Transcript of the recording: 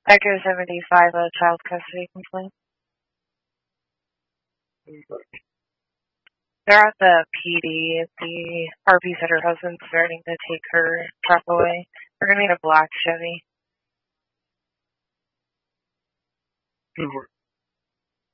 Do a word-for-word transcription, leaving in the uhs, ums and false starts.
Echo seventy-five, a child custody complaint. They're at the P D. The R P said her husband's starting to take her truck away. We're going to need a black Chevy. Over.